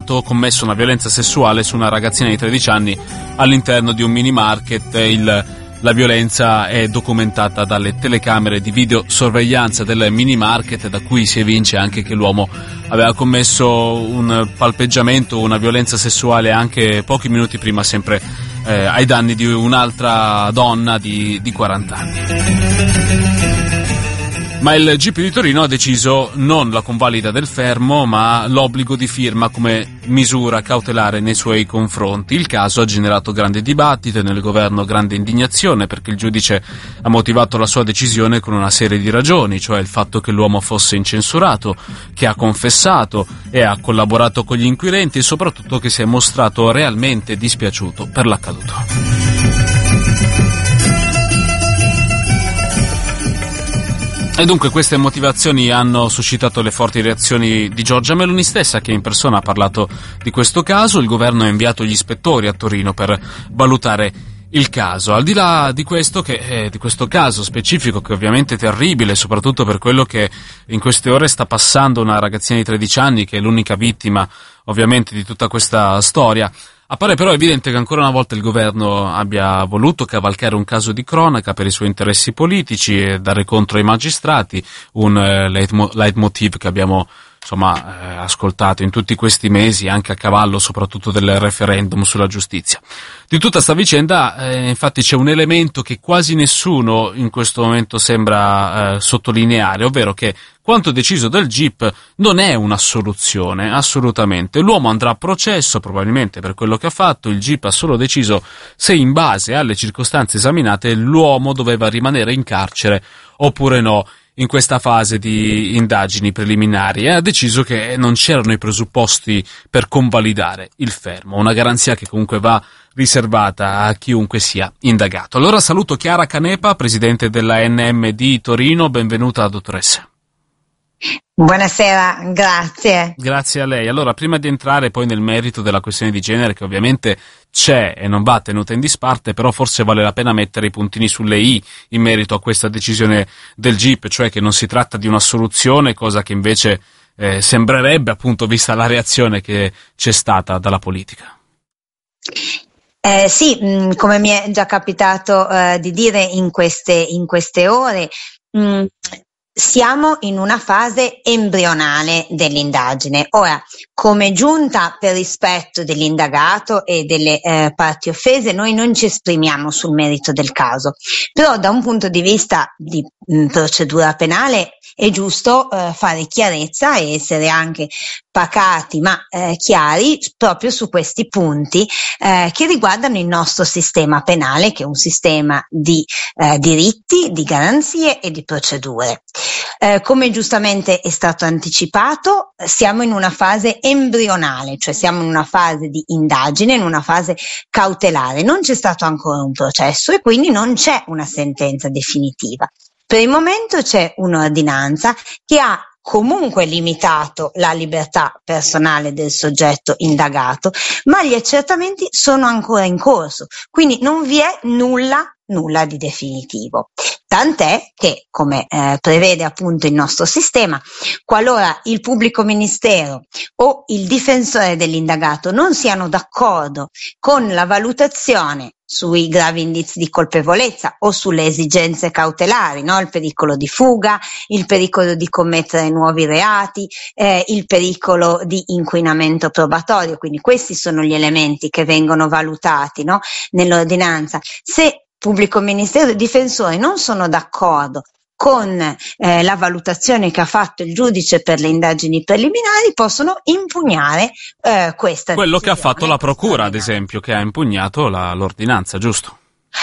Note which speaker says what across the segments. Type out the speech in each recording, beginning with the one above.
Speaker 1: commesso una violenza sessuale su una ragazzina di 13 anni all'interno di un mini market. La violenza è documentata dalle telecamere di videosorveglianza del mini market, da cui si evince anche che l'uomo aveva commesso un palpeggiamento, una violenza sessuale anche pochi minuti prima, sempre ai danni di un'altra donna di 40 anni. Ma il GIP di Torino ha deciso non la convalida del fermo, ma l'obbligo di firma come misura cautelare nei suoi confronti. Il caso ha generato grande dibattito e nel governo grande indignazione, perché il giudice ha motivato la sua decisione con una serie di ragioni, cioè il fatto che l'uomo fosse incensurato, che ha confessato e ha collaborato con gli inquirenti e soprattutto che si è mostrato realmente dispiaciuto per l'accaduto. E dunque queste motivazioni hanno suscitato le forti reazioni di Giorgia Meloni stessa, che in persona ha parlato di questo caso. Il governo ha inviato gli ispettori a Torino per valutare il caso. Al di là di questo, di questo caso specifico, che ovviamente è terribile, soprattutto per quello che in queste ore sta passando una ragazzina di 13 anni, che è l'unica vittima ovviamente di tutta questa storia, appare però evidente che ancora una volta il governo abbia voluto cavalcare un caso di cronaca per i suoi interessi politici e dare contro ai magistrati, un leitmotiv che abbiamo ascoltato in tutti questi mesi, anche a cavallo soprattutto del referendum sulla giustizia. Di tutta sta vicenda infatti c'è un elemento che quasi nessuno in questo momento sembra sottolineare, ovvero che quanto deciso dal GIP non è una soluzione, assolutamente. L'uomo andrà a processo probabilmente per quello che ha fatto. Il GIP ha solo deciso se in base alle circostanze esaminate l'uomo doveva rimanere in carcere oppure no in questa fase di indagini preliminari, e ha deciso che non c'erano i presupposti per convalidare il fermo, una garanzia che comunque va riservata a chiunque sia indagato. Allora saluto Chiara Canepa, presidente della NMD Torino, benvenuta dottoressa.
Speaker 2: Buonasera, grazie.
Speaker 1: Grazie a lei. Allora, prima di entrare poi nel merito della questione di genere, che ovviamente c'è e non va tenuta in disparte, però forse vale la pena mettere i puntini sulle i in merito a questa decisione del GIP, cioè che non si tratta di una soluzione, cosa che invece sembrerebbe, appunto, vista la reazione che c'è stata dalla politica.
Speaker 2: Sì, come mi è già capitato di dire in queste ore, siamo in una fase embrionale dell'indagine. Ora, come giunta per rispetto dell'indagato e delle parti offese, noi non ci esprimiamo sul merito del caso, però da un punto di vista di procedura penale è giusto fare chiarezza e essere anche pacati ma chiari proprio su questi punti che riguardano il nostro sistema penale, che è un sistema di diritti, di garanzie e di procedure. Come giustamente è stato anticipato, siamo in una fase embrionale, cioè siamo in una fase di indagine, in una fase cautelare. Non c'è stato ancora un processo e quindi non c'è una sentenza definitiva. Per il momento c'è un'ordinanza che ha comunque limitato la libertà personale del soggetto indagato, ma gli accertamenti sono ancora in corso, quindi non vi è nulla di definitivo. Tant'è che, come prevede appunto il nostro sistema, qualora il pubblico ministero o il difensore dell'indagato non siano d'accordo con la valutazione sui gravi indizi di colpevolezza o sulle esigenze cautelari, no? Il pericolo di fuga, il pericolo di commettere nuovi reati, il pericolo di inquinamento probatorio, quindi questi sono gli elementi che vengono valutati, no? Nell'ordinanza. Se pubblico ministero e difensore non sono d'accordo con la valutazione che ha fatto il giudice per le indagini preliminari, possono impugnare questa
Speaker 1: quello
Speaker 2: decisione.
Speaker 1: Che ha fatto la procura, ad esempio, che ha impugnato l'ordinanza, giusto?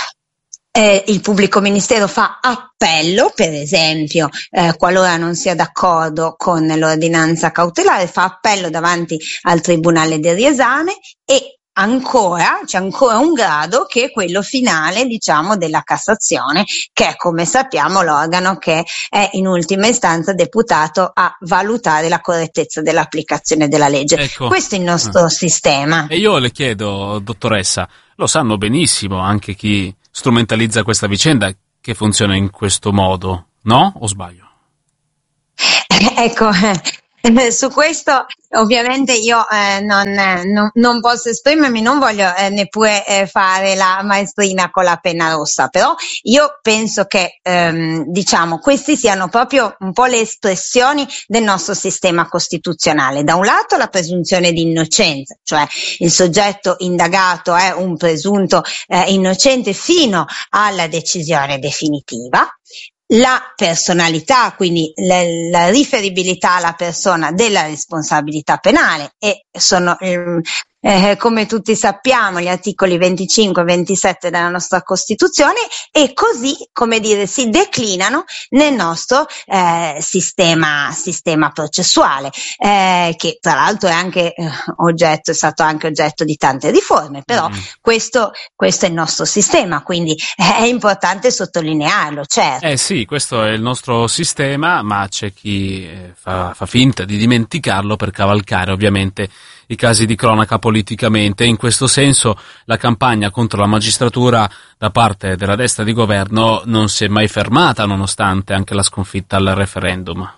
Speaker 2: Il pubblico ministero fa appello, per esempio, qualora non sia d'accordo con l'ordinanza cautelare, fa appello davanti al Tribunale del riesame e c'è ancora un grado che è quello finale, diciamo, della Cassazione, che è, come sappiamo, l'organo che è in ultima istanza deputato a valutare la correttezza dell'applicazione della legge.
Speaker 1: Ecco.
Speaker 2: Questo è il nostro sistema.
Speaker 1: E io le chiedo, dottoressa, lo sanno benissimo anche chi strumentalizza questa vicenda, che funziona in questo modo, no? O sbaglio?
Speaker 2: Ecco, Su questo ovviamente io non posso esprimermi, non voglio neppure fare la maestrina con la penna rossa, però io penso che diciamo questi siano proprio un po' le espressioni del nostro sistema costituzionale. Da un lato la presunzione di innocenza, cioè il soggetto indagato è un presunto innocente fino alla decisione definitiva. La personalità, quindi la riferibilità alla persona della responsabilità penale, e sono come tutti sappiamo gli articoli 25 e 27 della nostra Costituzione, e così, come dire, si declinano nel nostro sistema processuale, che tra l'altro è anche è stato anche oggetto di tante riforme, però questo è il nostro sistema, quindi è importante sottolinearlo, certo.
Speaker 1: Sì, questo è il nostro sistema, ma c'è chi fa finta di dimenticarlo per cavalcare ovviamente i casi di cronaca politicamente. In questo senso la campagna contro la magistratura da parte della destra di governo non si è mai fermata, nonostante anche la sconfitta al referendum.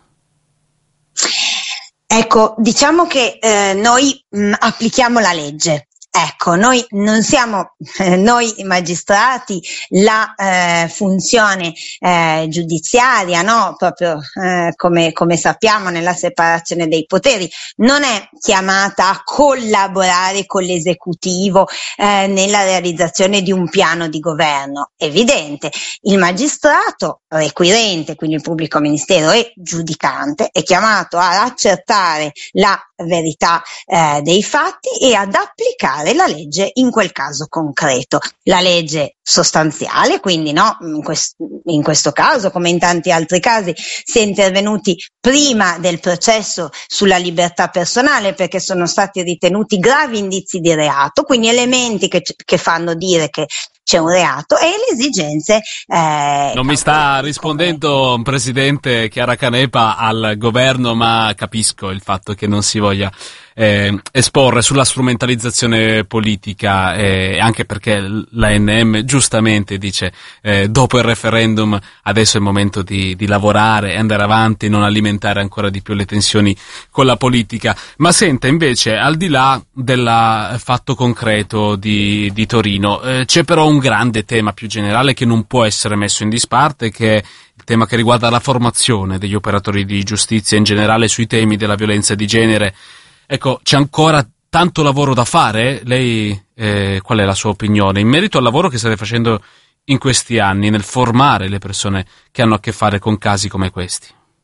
Speaker 2: Ecco, diciamo che noi applichiamo la legge. Ecco, noi non siamo, noi magistrati, la funzione giudiziaria, no? Proprio come sappiamo nella separazione dei poteri, non è chiamata a collaborare con l'esecutivo nella realizzazione di un piano di governo. Evidente, il magistrato requirente, quindi il pubblico ministero, e giudicante, è chiamato ad accertare la verità dei fatti e ad applicare la legge in quel caso concreto, la legge sostanziale, quindi no, in questo caso come in tanti altri casi si è intervenuti prima del processo sulla libertà personale, perché sono stati ritenuti gravi indizi di reato, quindi elementi che fanno dire che c'è un reato, e le esigenze.
Speaker 1: Non mi sta rispondendo Presidente Chiara Canepa al governo, ma capisco il fatto che non si voglia esporre sulla strumentalizzazione politica, anche perché l'ANM giustamente dice dopo il referendum adesso è il momento di lavorare e andare avanti, non alimentare ancora di più le tensioni con la politica. Ma senta, invece, al di là del fatto concreto di Torino, c'è però un grande tema più generale che non può essere messo in disparte, che è il tema che riguarda la formazione degli operatori di giustizia in generale sui temi della violenza di genere. Ecco, c'è ancora tanto lavoro da fare? Lei qual è la sua opinione in merito al lavoro che state facendo in questi anni nel formare le persone che hanno a che fare con casi come questi?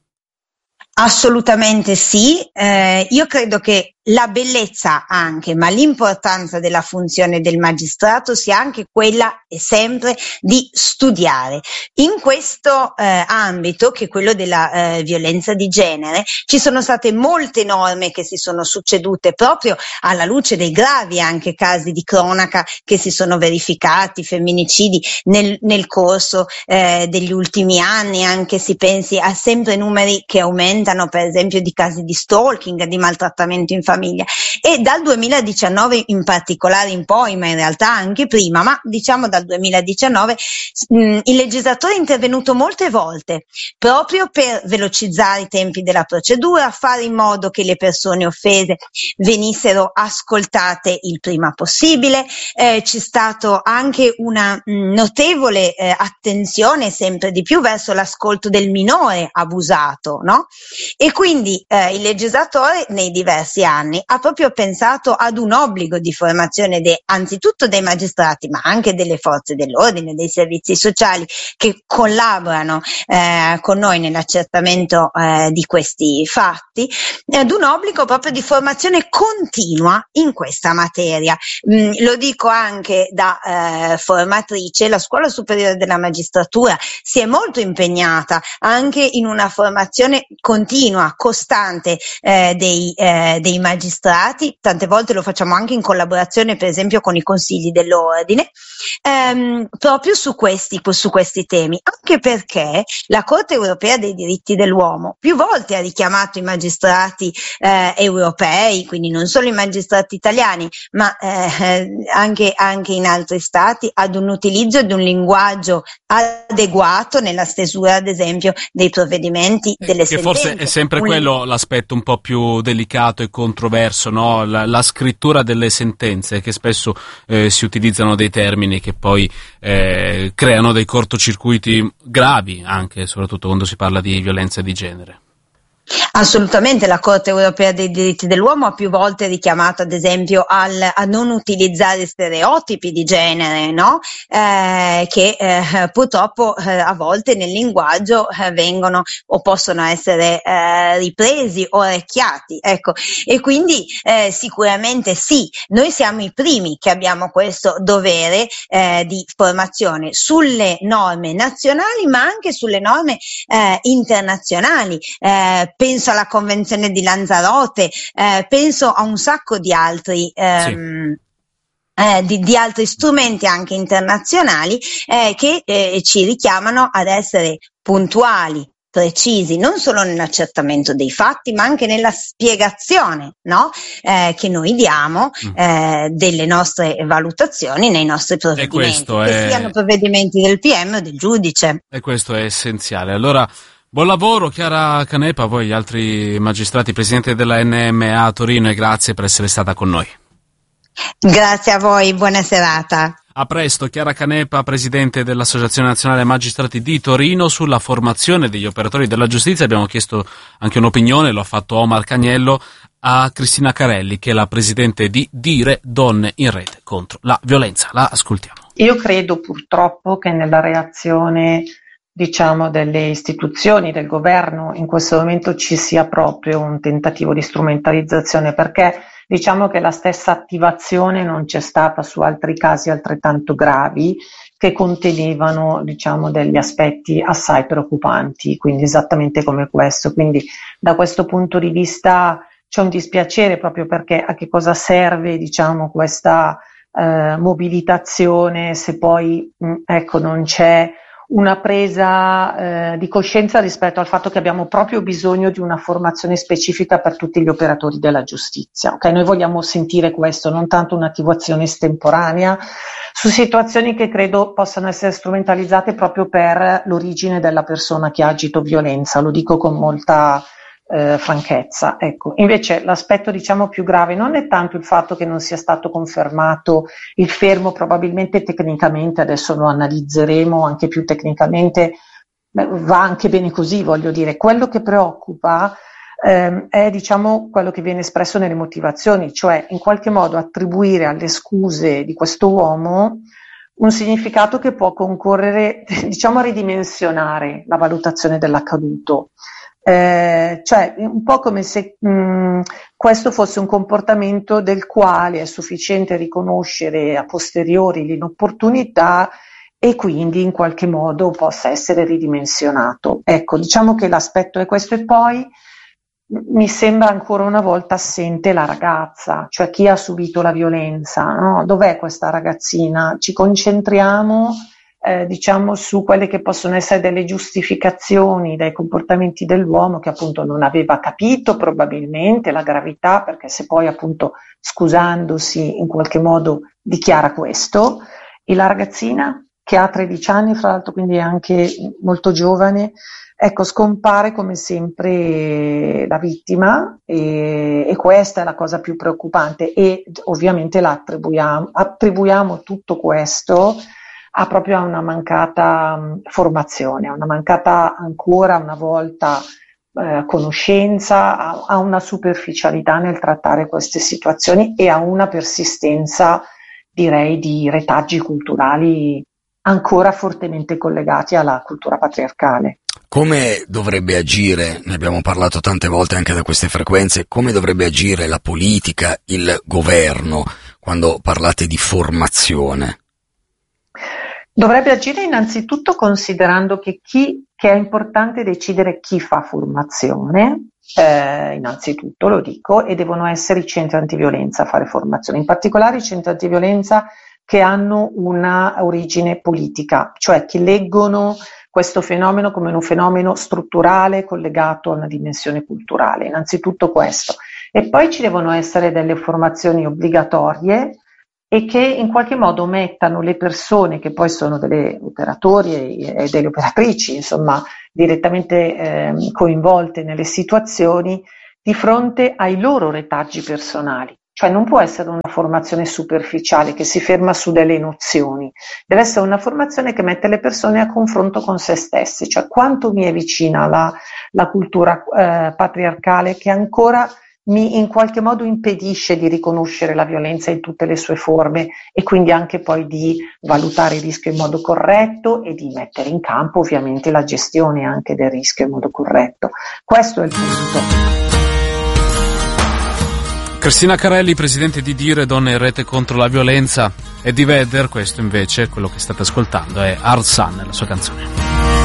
Speaker 2: Assolutamente sì, io credo che la bellezza anche, ma l'importanza della funzione del magistrato sia anche quella e sempre di studiare. In questo ambito, che è quello della violenza di genere, ci sono state molte norme che si sono succedute proprio alla luce dei gravi anche casi di cronaca che si sono verificati, femminicidi nel corso degli ultimi anni. Anche si pensi a sempre numeri che aumentano, per esempio di casi di stalking, di maltrattamento in famiglia, e dal 2019 in particolare in poi, ma in realtà anche prima, ma diciamo dal 2019 il legislatore è intervenuto molte volte proprio per velocizzare i tempi della procedura, fare in modo che le persone offese venissero ascoltate il prima possibile. C'è stato anche una notevole attenzione sempre di più verso l'ascolto del minore abusato, no? E quindi il legislatore nei diversi anni ha proprio pensato ad un obbligo di formazione anzitutto dei magistrati, ma anche delle forze dell'ordine, dei servizi sociali che collaborano con noi nell'accertamento di questi fatti, ad un obbligo proprio di formazione continua in questa materia. Lo dico anche da formatrice, la Scuola Superiore della Magistratura si è molto impegnata anche in una formazione continua, costante dei magistrati, magistrati, tante volte lo facciamo anche in collaborazione per esempio con i consigli dell'ordine, proprio su questi temi, anche perché la Corte europea dei diritti dell'uomo più volte ha richiamato i magistrati europei, quindi non solo i magistrati italiani, ma anche in altri stati, ad un utilizzo di un linguaggio adeguato nella stesura, ad esempio, dei provvedimenti, delle
Speaker 1: che
Speaker 2: sentenze.
Speaker 1: Forse è sempre quello l'aspetto un po' più delicato e controverso, no? La scrittura delle sentenze, che spesso si utilizzano dei termini che poi creano dei cortocircuiti gravi, anche soprattutto quando si parla di violenza di genere.
Speaker 2: Assolutamente, la Corte europea dei diritti dell'uomo ha più volte richiamato, ad esempio, a non utilizzare stereotipi di genere, no? Che purtroppo a volte nel linguaggio vengono o possono essere ripresi o orecchiati, ecco. E quindi sicuramente sì, noi siamo i primi che abbiamo questo dovere di formazione sulle norme nazionali, ma anche sulle norme internazionali. Penso alla Convenzione di Lanzarote, penso a un sacco di altri di altri strumenti anche internazionali che ci richiamano ad essere puntuali, precisi, non solo nell'accertamento dei fatti, ma anche nella spiegazione, no? Che noi diamo delle nostre valutazioni nei nostri provvedimenti, che siano provvedimenti del PM o del giudice.
Speaker 1: E questo è essenziale. Allora, buon lavoro Chiara Canepa, a voi altri magistrati, presidente della NMA a Torino, e grazie per essere stata con noi.
Speaker 2: Grazie a voi, buona serata.
Speaker 1: A presto. Chiara Canepa, presidente dell'Associazione Nazionale Magistrati di Torino. Sulla formazione degli operatori della giustizia abbiamo chiesto anche un'opinione, lo ha fatto Omar Cagnello, a Cristina Carelli, che è la presidente di Dire Donne in Rete contro la violenza. La ascoltiamo.
Speaker 3: Io credo purtroppo che nella reazione, diciamo, delle istituzioni, del governo, in questo momento ci sia proprio un tentativo di strumentalizzazione, perché diciamo che la stessa attivazione non c'è stata su altri casi altrettanto gravi che contenevano, diciamo, degli aspetti assai preoccupanti, quindi esattamente come questo. Quindi da questo punto di vista c'è un dispiacere, proprio perché a che cosa serve, diciamo, questa mobilitazione se poi non c'è una presa di coscienza rispetto al fatto che abbiamo proprio bisogno di una formazione specifica per tutti gli operatori della giustizia. Okay? Noi vogliamo sentire questo, non tanto un'attivazione estemporanea su situazioni che credo possano essere strumentalizzate proprio per l'origine della persona che ha agito violenza, lo dico con molta franchezza. Ecco. Invece l'aspetto, diciamo, più grave non è tanto il fatto che non sia stato confermato il fermo, probabilmente tecnicamente, adesso lo analizzeremo anche più tecnicamente, va anche bene così, voglio dire. Quello che preoccupa è, diciamo, quello che viene espresso nelle motivazioni, cioè in qualche modo attribuire alle scuse di questo uomo un significato che può concorrere, diciamo, a ridimensionare la valutazione dell'accaduto. Cioè un po' come se questo fosse un comportamento del quale è sufficiente riconoscere a posteriori l'inopportunità e quindi in qualche modo possa essere ridimensionato. Ecco, diciamo che l'aspetto è questo. E poi mi sembra ancora una volta assente la ragazza, cioè chi ha subito la violenza, no? Dov'è questa ragazzina? Ci concentriamo diciamo su quelle che possono essere delle giustificazioni dai comportamenti dell'uomo, che appunto non aveva capito probabilmente la gravità, perché se poi appunto scusandosi in qualche modo dichiara questo, e la ragazzina che ha 13 anni fra l'altro, quindi è anche molto giovane, ecco, scompare come sempre la vittima, e questa è la cosa più preoccupante, e ovviamente attribuiamo tutto questo proprio a una mancata formazione, a una mancata ancora una volta conoscenza, a una superficialità nel trattare queste situazioni e a una persistenza, direi, di retaggi culturali ancora fortemente collegati alla cultura patriarcale.
Speaker 4: Come dovrebbe agire, ne abbiamo parlato tante volte anche da queste frequenze, come dovrebbe agire la politica, il governo, quando parlate di formazione?
Speaker 3: Dovrebbe agire innanzitutto considerando che è importante decidere chi fa formazione, innanzitutto lo dico, e devono essere i centri antiviolenza a fare formazione, in particolare i centri antiviolenza che hanno una origine politica, cioè che leggono questo fenomeno come un fenomeno strutturale collegato a una dimensione culturale, innanzitutto questo. E poi ci devono essere delle formazioni obbligatorie e che in qualche modo mettano le persone che poi sono delle operatori e delle operatrici, insomma, direttamente coinvolte nelle situazioni, di fronte ai loro retaggi personali. Cioè non può essere una formazione superficiale che si ferma su delle nozioni, deve essere una formazione che mette le persone a confronto con se stessi, cioè quanto mi è vicina la cultura patriarcale che ancora mi in qualche modo impedisce di riconoscere la violenza in tutte le sue forme e quindi anche poi di valutare il rischio in modo corretto e di mettere in campo ovviamente la gestione anche del rischio in modo corretto. Questo è il punto.
Speaker 1: Cristina Carelli, presidente di Dire Donne in Rete contro la violenza, e di Vedder. Questo invece, quello che state ascoltando, è Hard Sun, la sua canzone.